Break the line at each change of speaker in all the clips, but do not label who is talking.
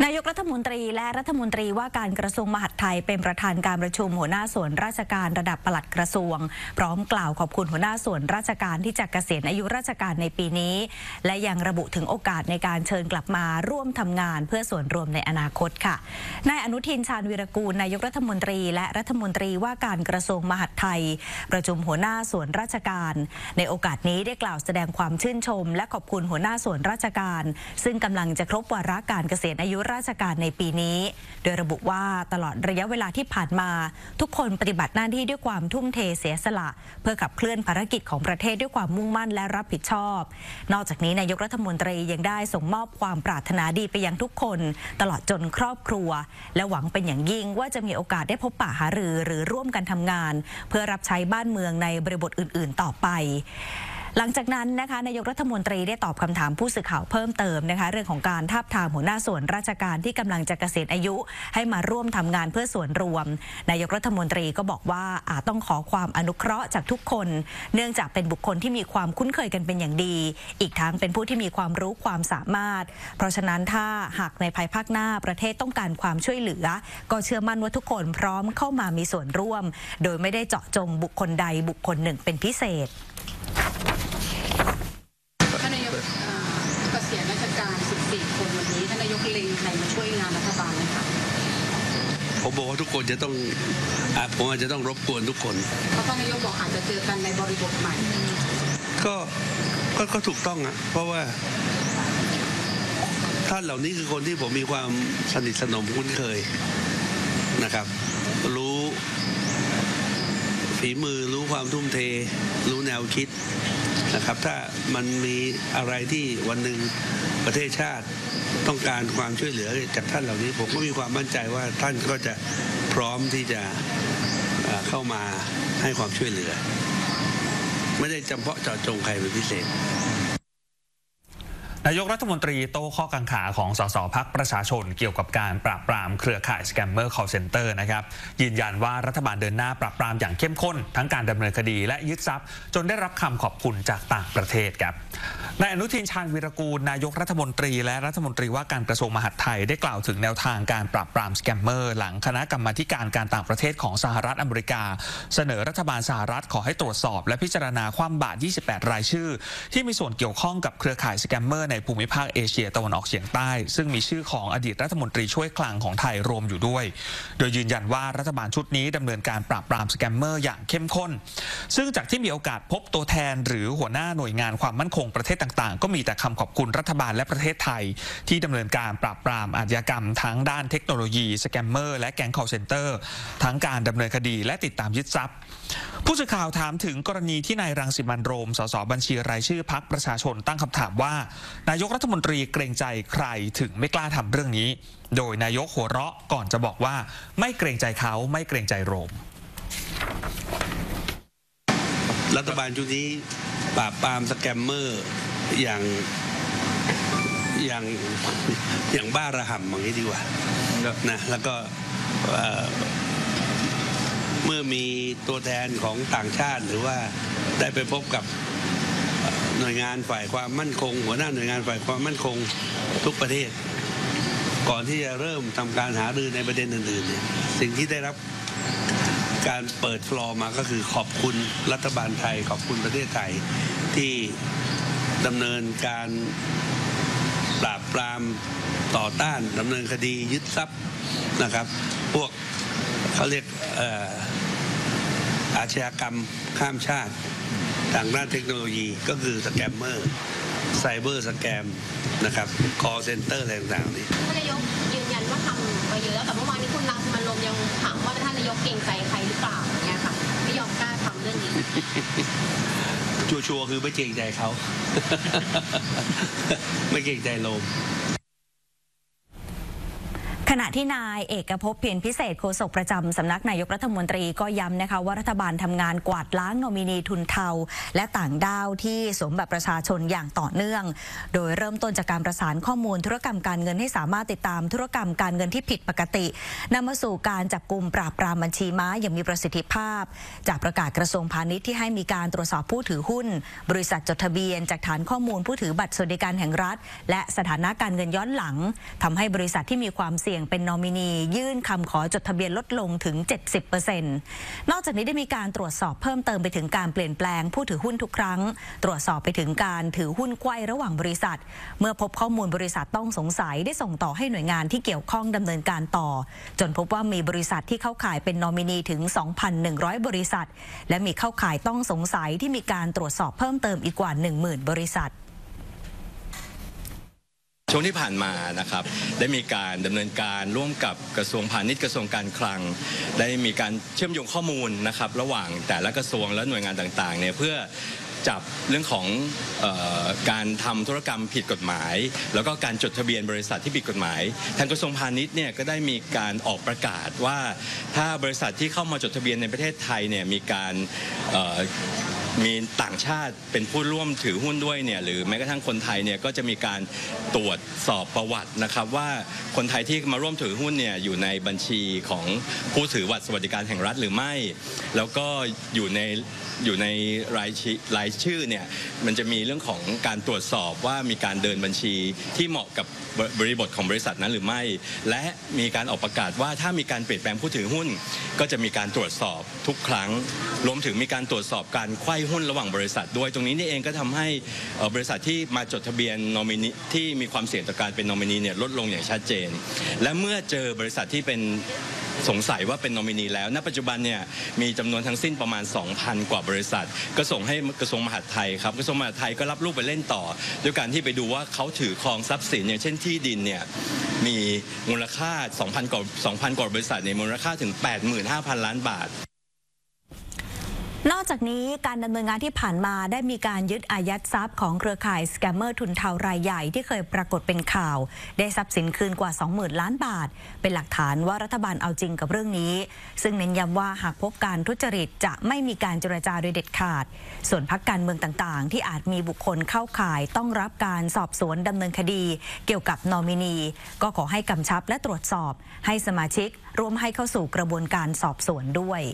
นายกรัฐมนตรีและรัฐมนตรีว่าการกระทรวงมหาดไทยเป็นประธานการประชุมหัวหน้าส่วนราชการระดับปลัดกระทรวงพร้อมกล่าวขอบคุณหัวหน้าส่วนราชการที่จะเกษียณอายุราชการในปีนี้และยังระบุถึงโอกาสในการเชิญกลับมาร่วมทำงานเพื่อส่วนรวมในอนาคตค่ะนายอนุทินชาญวีรกูลนายกรัฐมนตรีและรัฐมนตรีว่าการกระทรวงมหาดไทยประชุมหัวหน้าส่วนราชการในโอกาสนี้ได้กล่าวแสดงความชื่นชมและขอบคุณหัวหน้าส่วนราชการซึ่งกำลังจะครบวาระการเกษียณอายุราชการในปีนี้โดยระบุว่าตลอดระยะเวลาที่ผ่านมาทุกคนปฏิบัติหน้าที่ด้วยความทุ่มเทเสียสละเพื่อขับเคลื่อนภารกิจของประเทศด้วยความมุ่งมั่นและรับผิดชอบนอกจากนี้นายกรัฐมนตรียังได้ส่งมอบความปรารถนาดีไปยังทุกคนตลอดจนครอบครัวและหวังเป็นอย่างยิ่งว่าจะมีโอกาสได้พบปะหารือหรือร่วมกันทำงานเพื่อรับใช้บ้านเมืองในบริบทอื่นๆต่อไปหลังจากนั้นนะคะนายกรัฐมนตรีได้ตอบคำถามผู้สื่อข่าวเพิ่มเติมนะคะเรื่องของการทาบทามหัวหน้าส่วนราชการที่กำลังจะเกษียณอายุให้มาร่วมทำงานเพื่อส่วนรวมนายกรัฐมนตรีก็บอกว่าอาจต้องขอความอนุเคราะห์จากทุกคนเนื่องจากเป็นบุคคลที่มีความคุ้นเคยกันเป็นอย่างดีอีกทั้งเป็นผู้ที่มีความรู้ความสามารถเพราะฉะนั้นถ้าหากในภายภาคหน้าประเทศต้องการความช่วยเหลือก็เชื่อมั่นว่าทุกคนพร้อมเข้ามามีส่วนร่วมโดยไม่ได้เจาะจงบุคคลใดบุคคลหนึ่งเป็นพิเศษ
ท่านนายกเกษียณราชการ14 คนวันนี้ท่านนายกเล็งใครมาช่วยงานรัฐบาลไหมคะ
ผมบอกว่าทุกคนจะต้องผมอาจจะต้องรบกวนทุกคน
เพราะท่านนายกบอกอาจจะเจอกันในบริบทใหม่
ก็ถูกต้องอ่ะเพราะว่าท่านเหล่านี้คือคนที่ผมมีความสนิทสนมคุ้นเคยนะครับรู้ฝีมือรู้ความทุ่มเทรู้แนวคิดนะครับถ้ามันมีอะไรที่วันหนึ่งประเทศชาติต้องการความช่วยเหลือจากท่านเหล่านี้ผมก็มีความมั่นใจว่าท่านก็จะพร้อมที่จะเข้ามาให้ความช่วยเหลือไม่ได้จำเพาะเจาะจงใครเป็นพิเศษ
นายกรัฐมนตรีโต้ข้อกังขาของสสพรรคประชาชนเกี่ยวกับการปราบปรามเครือข่ายสแกมเมอร์ call center นะครับยืนยันว่ารัฐบาลเดินหน้าปราบปรามอย่างเข้มข้นทั้งการดำเนินคดีและยึดทรัพย์จนได้รับคำขอบคุณจากต่างประเทศครับนายอนุทินชาญวีรกูลนายกรัฐมนตรีและรัฐมนตรีว่าการกระทรวงมหาดไทยได้กล่าวถึงแนวทางการปราบปรามสแกมเมอร์หลังคณะกรรมาการการต่างประเทศของสหรัฐอเมริกาเสนอรัฐบาลสหรัฐขอให้ตรวจสอบและพิจารณาคว่ำบาตร28 รายชื่อที่มีส่วนเกี่ยวข้องกับเครือข่ายสแกมเมอร์ในภูมิภาคเอเชียตะวันออกเฉียงใต้ซึ่งมีชื่อของอดีตรัฐมนตรีช่วยคลังของไทยรวมอยู่ด้วยโดยยืนยันว่ารัฐบาลชุดนี้ดำเนินการปราบปรามสแกมเมอร์อย่างเข้มข้นซึ่งจากที่มีโอกาสพบตัวแทนหรือหัวหน้าหน่วยงานความมั่นคงประเทศต่างๆก็มีแต่คำขอบคุณรัฐบาลและประเทศไทยที่ดำเนินการปราบปรามอาชญากรรมทั้งด้านเทคโนโลยีสแกมเมอร์และแก๊ง call center ทั้งการดำเนินคดีและติดตามยึดทรัพย์ผู้สื่อข่าวถามถึงกรณีที่นายรังสิมันต์โรมสสบัญชีรายชื่อพรรคประชาชนตั้งคำถามว่านายกรัฐมนตรีเกรงใจใครถึงไม่กล้าทำเรื่องนี้โดยนายกหัวเราะก่อนจะบอกว่าไม่เกรงใจเขาไม่เกรงใจโรม
รัฐบาลชุดนี้ปราบปรามสแกมเมอร์อย่างบ้าระห่ำอย่างนี้ดีกว่านะแล้วก็เมื่อมีตัวแทนของต่างชาติหรือว่าได้ไปพบกับหน่วยงานฝ่ายความมั่นคงหัวหน้าหน่วยงานฝ่ายความมั่นคงทุกประเทศก่อนที่จะเริ่มทำการหารือในประเด็นอื่นๆเนี่ยสิ่งที่ได้รับการเปิดฟลอร์มาก็คือขอบคุณรัฐบาลไทยขอบคุณประเทศไทยที่ดำเนินการปราบปรามต่อต้านดำเนินคดียึดทรัพย์นะครับพวกเขาเรียกอาชญากรรมข้ามชาติทางด้านเทคโนโลยีก็คือสแกมเมอร์ไซเบอร์สแกมนะครับคอลเซ็นเตอร์อะไรต่างๆนี่
ท่านนายกยืนยันว่าทำไปเยอะแล้วแต่เมื่อวานนี้คุณรังสิมันต์โรมยังถามว่าท่านนายกเกรงใจใครหรือเปล่าเนี่ยค่ะไม่ยอมกล้าทำเรื่องนี้
ชัวร์คือไม่เกรงใจเขาไม่เกรงใจโรม
ขณะที่นายเอกภพเพียรพิเศษโฆษกประจำสำนักนายกรัฐมนตรีก็ย้ำนะคะว่ารัฐบาลทำงานกวาดล้างนอมินีทุนเทาและต่างด้าวที่สวมบัตรประชาชนอย่างต่อเนื่องโดยเริ่มต้นจากการประสานข้อมูลธุรกรรมการเงินให้สามารถติดตามธุรกรรมการเงินที่ผิดปกตินำมาสู่การจับกุมปราบปรามบัญชีม้าอย่างมีประสิทธิภาพจากประกาศกระทรวงพาณิชย์ที่ให้มีการตรวจสอบผู้ถือหุ้นบริษัทจดทะเบียนจากฐานข้อมูลผู้ถือบัตรสวัสดิการแห่งรัฐและสถานะการเงินย้อนหลังทำให้บริษัทที่มีความเสี่ยงเป็นนอมินียื่นคำขอจดทะเบียนลดลงถึง 70% นอกจากนี้ได้มีการตรวจสอบเพิ่มเติมไปถึงการเปลี่ยนแปลงผู้ถือหุ้นทุกครั้งตรวจสอบไปถึงการถือหุ้นไขว้ระหว่างบริษัทเมื่อพบข้อมูลบริษัทต้องสงสัยได้ส่งต่อให้หน่วยงานที่เกี่ยวข้องดำเนินการต่อจนพบว่ามีบริษัทที่เข้าข่ายเป็นนอมินีถึง 2,100 บริษัทและมีเข้าข่ายต้องสงสัยที่มีการตรวจสอบเพิ่มเติมอีกกว่า 10,000 บริษัท
ช่วงที่ผ่านมานะครับได้มีการดำเนินการร่วมกับกระทรวงพาณิชย์กระทรวงการคลังได้มีการเชื่อมโยงข้อมูลนะครับระหว่างแต่ละกระทรวงและหน่วยงานต่างๆเนี่ยเพื่อจับเรื่องของการทำธุรกรรมผิดกฎหมายแล้วก็การจดทะเบียนบริษัทที่ผิดกฎหมายทางกระทรวงพาณิชย์เนี่ยก็ได้มีการออกประกาศว่าถ้าบริษัทที่เข้ามาจดทะเบียนในประเทศไทยเนี่ยมีการมีต่างชาติเป็นผู้ร่วมถือหุ้นด้วยเนี่ยหรือแม้กระทั่งคนไทยเนี่ยก็จะมีการตรวจสอบประวัตินะครับว่าคนไทยที่มาร่วมถือหุ้นเนี่ยอยู่ในบัญชีของผู้ถือบัตรสวัสดิการแห่งรัฐหรือไม่แล้วก็อยู่ในรายชื่อเนี่ยมันจะมีเรื่องของการตรวจสอบว่ามีการเดินบัญชีที่เหมาะกับบริบทของบริษัทนั้นหรือไม่และมีการออกประกาศว่าถ้ามีการเปลี่ยนแปลงผู้ถือหุ้นก็จะมีการตรวจสอบทุกครั้งรวมถึงมีการตรวจสอบการไขว้หุ้นระหว่างบริษัทด้วยตรงนี้นี่เองก็ทำให้บริษัทที่มาจดทะเบียนนอมินีที่มีความเสี่ยงต่อการเป็นนอมินีเนี่ยลดลงอย่างชัดเจนและเมื่อเจอบริษัทที่เป็นสงสัยว่าเป็นนอมินีแล้วณปัจจุบันเนี่ยมีจำนวนทั้งสิ้นประมาณ 2,000 กว่าบริษัทก็ส่งให้กระทรวงมหาดไทยครับกระทรวงมหาดไทยก็รับลูกไปเล่นต่อด้วยการที่ไปดูว่าเขาถือครองทรัพย์สินอย่างเช่นที่ดินเนี่ยมีมูลค่า 2,000 กว่าบริษัทในมูลค่าถึง 85,000 ล้านบาท
นอกจากนี้การดำเนินงานที่ผ่านมาได้มีการยึดอายัดทรัพย์ของเครือข่ายสแกมเมอร์ทุนเทารายใหญ่ที่เคยปรากฏเป็นข่าวได้ทรัพย์สินคืนกว่า 20,000 ล้านบาทเป็นหลักฐานว่ารัฐบาลเอาจริงกับเรื่องนี้ซึ่งเน้นย้ำว่าหากพบการทุจริตจะไม่มีการเจรจาโดยเด็ดขาดส่วนพรรคการเมืองต่างๆที่อาจมีบุคคลเข้าข่ายต้องรับการสอบสวนดำเนินคดีเกี่ยวกับนอมินีก็ขอให้กำชับและตรวจสอบให้สมาชิกร่วมให้เข้าสู่กระบวนการสอบสวนด้วย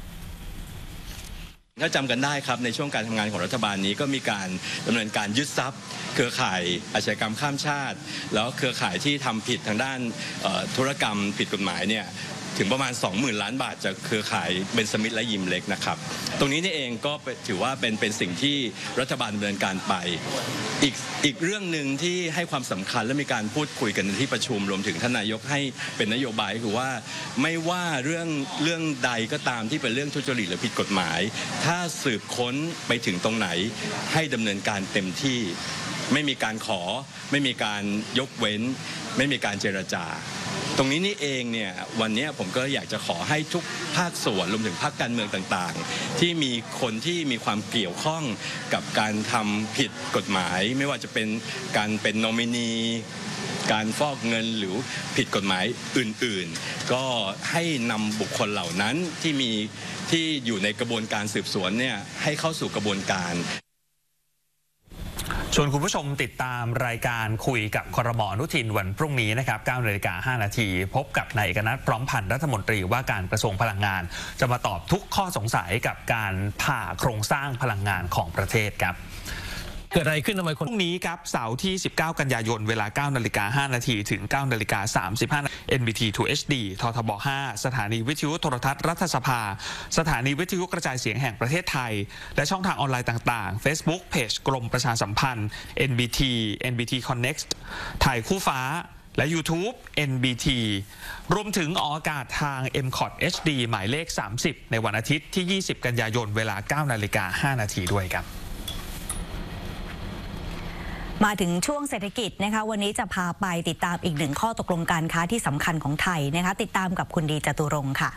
ถ้าจำกันได้ครับในช่วงการทำงานของรัฐบาลนี้ก็มีการดำเนินการยึดทรัพย์เครือข่ายอาชญากรรมข้ามชาติแล้วเครือข่ายที่ทำผิดทางด้านธุรกรรมผิดกฎหมายเนี่ยถึงประมาณ 20,000 ล้านบาทจากเครือข่ายเบนสมิธและยิมเล็กนะครับตรงนี้นี่เองก็ถือว่าเป็นสิ่งที่รัฐบาลดำเนินการไปอีกเรื่องหนึ่งที่ให้ความสำคัญและมีการพูดคุยกันในที่ประชุมรวมถึงท่านนายกให้เป็นนโยบายคือว่าไม่ว่าเรื่องใดก็ตามที่เป็นเรื่องทุจริตหรือผิดกฎหมายถ้าสืบค้นไปถึงตรงไหนให้ดำเนินการเต็มที่ไม่มีการขอไม่มีการยกเว้นไม่มีการเจรจาตรงนี้นี่เองเนี่ยวันนี้ผมก็อยากจะขอให้ทุกภาคส่วนรวมถึงพรรคการเมืองต่างๆที่มีคนที่มีความเกี่ยวข้องกับการทำผิดกฎหมายไม่ว่าจะเป็นการเป็นนอมินีการฟอกเงินหรือผิดกฎหมายอื่นๆก็ให้นำบุคคลเหล่านั้นที่อยู่ในกระบวนการสืบสวนเนี่ยให้เข้าสู่กระบวนการ
ชวนคุณผู้ชมติดตามรายการคุยกับครม.อนุทินวันพรุ่งนี้นะครับ 9:05 น.พบกับนายเอกนัท พร้อมพันธ์รัฐมนตรีว่าการกระทรวงพลังงานจะมาตอบทุกข้อสงสัยกับการผ่าโครงสร้างพลังงานของประเทศครับ
เกิดอะไรขึ้นทำไมคน
พรุ่งนี้ครับเสาร์ที่19กันยายนเวลา 9:05 น.ถึง 9:35 น. NBT 2 HD ททบ 5 สถานีวิทยุโทรทัศน์รัฐสภาสถานีวิทยุกระจายเสียงแห่งประเทศไทยและช่องทางออนไลน์ต่างๆ Facebook เพจกรมประชาสัมพันธ์ NBT Connect ถ่ายคู่ฟ้าและ YouTube NBT รวมถึงออกอากาศทาง MCOT HD หมายเลข 30 ในวันอาทิตย์ที่ 20 กันยายนเวลา 9:05 น.ด้วยครับ
มาถึงช่วงเศรษฐกิจนะคะวันนี้จะพาไปติดตามอีกหนึ่งข้อตกลงการค้าที่สำคัญของไทยนะคะติดตามกับคุณดีจตุรงค์ค่ะ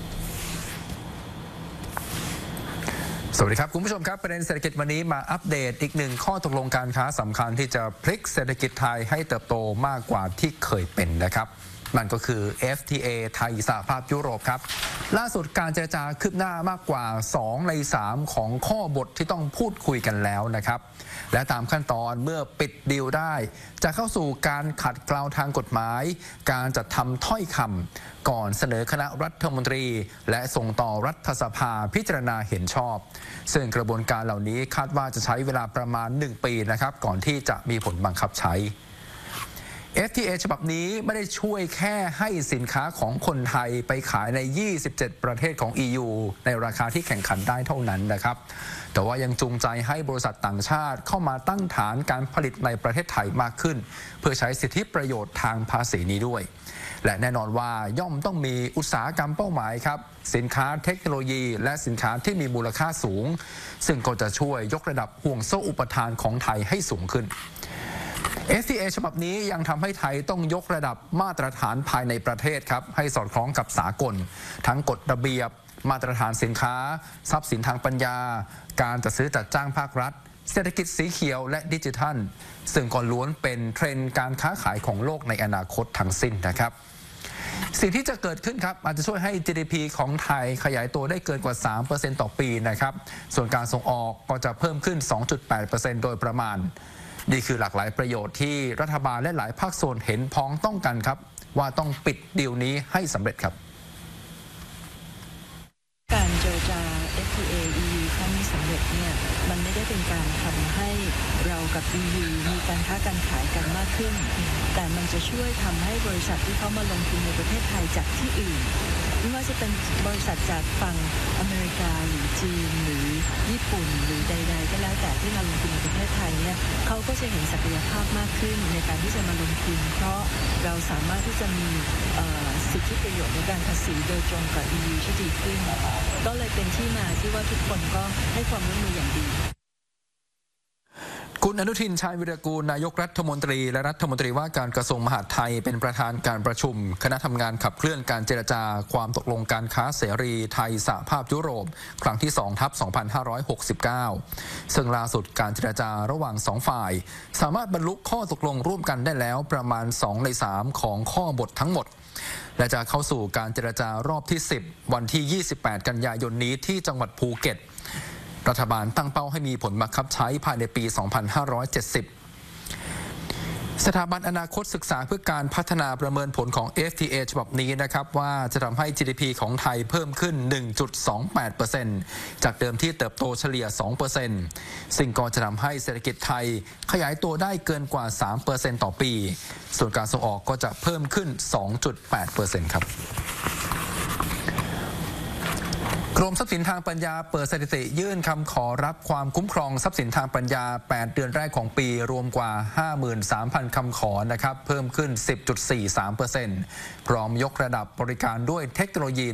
สวัสดีครับคุณผู้ชมครับประเด็นเศรษฐกิจวันนี้มาอัปเดตอีกหนึ่งข้อตกลงการค้าสำคัญที่จะพลิกเศรษฐกิจไทยให้เติบโตมากกว่าที่เคยเป็นนะครับนั่นก็คือ FTA ไทยสหภาพยุโรปครับล่าสุดการเจรจาคืบหน้ามากกว่า2 ใน 3ของข้อบทที่ต้องพูดคุยกันแล้วนะครับและตามขั้นตอนเมื่อปิดดีลได้จะเข้าสู่การขัดเกลาทางกฎหมายการจัดทำถ้อยคำก่อนเสนอคณะรัฐมนตรีและส่งต่อรัฐสภาพิจารณาเห็นชอบซึ่งกระบวนการเหล่านี้คาดว่าจะใช้เวลาประมาณ1 ปีนะครับก่อนที่จะมีผลบังคับใช้FTA ฉบับนี้ไม่ได้ช่วยแค่ให้สินค้าของคนไทยไปขายใน27ประเทศของ EU ในราคาที่แข่งขันได้เท่านั้นนะครับแต่ว่ายังจูงใจให้บริษัทต่างชาติเข้ามาตั้งฐานการผลิตในประเทศไทยมากขึ้นเพื่อใช้สิทธิประโยชน์ทางภาษีนี้ด้วยและแน่นอนว่าย่อมต้องมีอุตสาหกรรมเป้าหมายครับสินค้าเทคโนโลยีและสินค้าที่มีมูลค่าสูงซึ่งก็จะช่วยยกระดับห่วงโซ่อุปทานของไทยให้สูงขึ้นFTA ฉบับนี้ยังทำให้ไทยต้องยกระดับมาตรฐานภายในประเทศครับให้สอดคล้องกับสากลทั้งกฎระเบียบมาตรฐานสินค้าทรัพย์สินทางปัญญาการจัดซื้อจัดจ้างภาครัฐเศรษฐกิจสีเขียวและดิจิทัลซึ่งก็ล้วนเป็นเทรนด์การค้าขายของโลกในอนาคตทั้งสิ้นนะครับสิ่งที่จะเกิดขึ้นครับอาจจะช่วยให้ GDP ของไทยขยายตัวได้เกินกว่า 3% ต่อปีนะครับส่วนการส่งออกก็จะเพิ่มขึ้น 2.8% โดยประมาณนี่คือหลากหลายประโยชน์ที่รัฐบาลและหลายภาคส่วนเห็นพ้องต้องกันครับว่าต้องปิดดีลนี้ให้สำเร็จครับ
การเจรจา FTA EU ครั้งนี้สำเร็จเนี่ยมันไม่ได้เป็นการทำให้เรากับ EU มีการค้าการขายกันมากขึ้นแต่มันจะช่วยทำให้บริษัทที่เขามาลงทุนในประเทศไทยจากที่อื่นไม่ว่าจะเป็นบริษัทจากฝั่งอเมริกาหรือจีนหรือญี่ปุ่นหรือใดๆก็แล้วแต่ที่มาลงทุนในประเทศไทยเนี่ยเขาก็จะเห็นศักยภาพมากขึ้นในการที่จะมาลงทุนเพราะเราสามารถที่จะมีสิทธิประโยชน์ในการภาษีโดยตรงกับ EU ที่ดีขึ้นก็เลยเป็นที่มาที่ว่าทุกคนก็ให้ความร่วมมืออย่างดี
คุณอนุทินชาญวิรากูลนายกรัฐมนตรีและรัฐมนตรีว่าการกระทรวงมหาดไทยเป็นประธานการประชุมคณะทำงานขับเคลื่อนการเจรจาความตกลงการค้าเสรีไทยสหภาพยุโรปครั้งที่ 2/2569 ซึ่งล่าสุดการเจรจาระหว่าง2 ฝ่ายสามารถบรรลุข้อตกลงร่วมกันได้แล้วประมาณ2 ใน 3ของข้อบททั้งหมดและจะเข้าสู่การเจรจารอบที่10วันที่28กันยายนนี้ที่จังหวัดภูเก็ตรัฐบาลตั้งเป้าให้มีผลบังคับใช้ภายในปี 2570 สถาบันอนาคตศึกษาเพื่อการพัฒนาประเมินผลของ FTA ฉบับนี้นะครับว่าจะทำให้ GDP ของไทยเพิ่มขึ้น 1.28% จากเดิมที่เติบโตเฉลี่ย 2% ซึ่งก็จะทำให้เศรษฐกิจไทยขยายตัวได้เกินกว่า 3% ต่อปี ส่วนการส่งออกก็จะเพิ่มขึ้น 2.8% ครับกรมทรัพย์สินทางปัญญาเปิดสถิติยื่นคำขอรับความคุ้มครองทรัพย์สินทางปัญญา8 เดือนแรกของปีรวมกว่า 53,000 คำขอนะครับเพิ่มขึ้น 10.43% พร้อมยกระดับบริการด้วยเทคโนโลยี